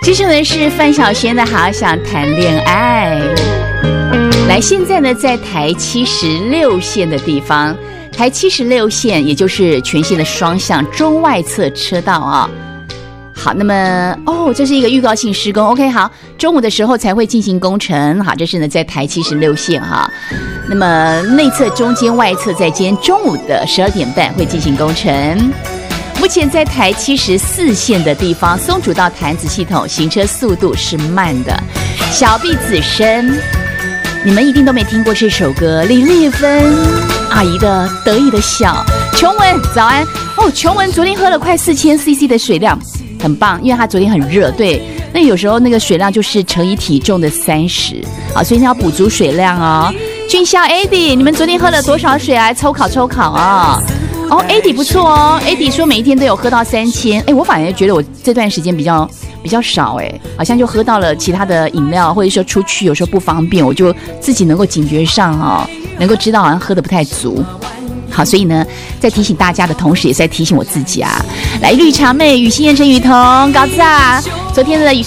接下来是范晓萱的好想谈恋爱。来，现在呢在台76线的地方，台76线也就是全线的双向中外侧车道啊。好，那么这是一个预告性施工 OK 好，中午的时候才会进行工程。好，这是呢在台76线哈。那么内侧、中间、外侧在今天中午的12点半会进行工程。目前在台74线的地方，松竹到潭子系统行车速度是慢的。小臂子声，你们一定都没听过这首歌，李丽芬阿姨的得意的笑。琼文早安琼文昨天喝了快4000 CC 的水量，很棒，因为她昨天很热。对，那有时候那个水量就是乘以体重的30，好，所以你要补足水量哦。俊孝 AD， 你们昨天喝了多少水啊？抽考啊！AD 不错哦 ，AD 说每一天都有喝到3000。我反而觉得我这段时间比较少好像就喝到了其他的饮料，或者说出去有时候不方便，我就自己能够警觉上能够知道好像喝得不太足。好，所以呢，在提醒大家的同时，也在提醒我自己啊。来，绿茶妹、雨欣、燕城、雨桐、高子啊，昨天的